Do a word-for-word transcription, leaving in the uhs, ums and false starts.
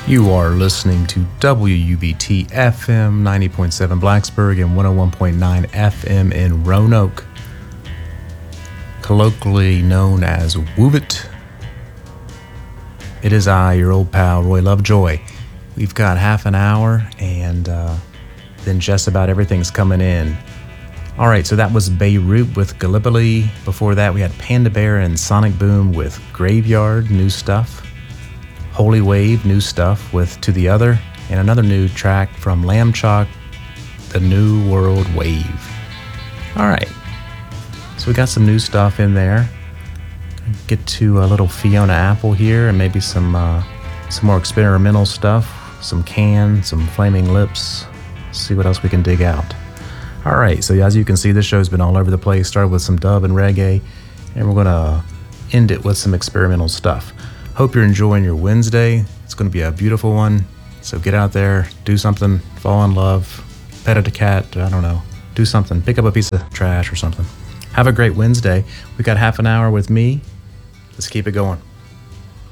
You are listening to W U B T F M ninety point seven Blacksburg and one oh one point nine F M in Roanoke, colloquially known as Woovit. It is I, your old pal, Roy Lovejoy. We've got half an hour, and uh, then just about everything's coming in. All right, so that was Beirut with Gallipoli. Before that, we had Panda Bear and Sonic Boom with Graveyard, new stuff. Holy Wave, new stuff with To the Other, and another new track from Lamb Chop, The New World Wave. All right, so we got some new stuff in there. Get to a little Fiona Apple here, and maybe some uh, some more experimental stuff, some Can, some Flaming Lips. See what else we can dig out. All right, so as you can see, this show's been all over the place. Started with some dub and reggae, and we're gonna end it with some experimental stuff. Hope you're enjoying your Wednesday. It's going to be a beautiful one. So get out there, do something, fall in love, pet a cat, I don't know, do something, pick up a piece of trash or something. Have a great Wednesday. We got half an hour with me. Let's keep it going.